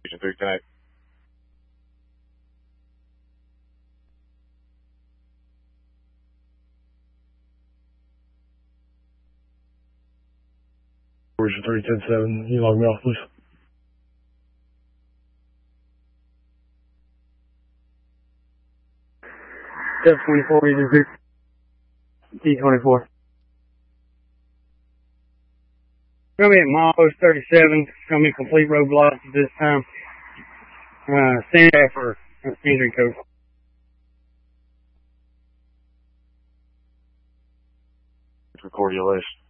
3 connect. Version 310-7, you log me off, please. Step 24, either T24. Gonna be at milepost 37. Gonna be complete roadblocks at this time. Stand by for entry code. Record your list.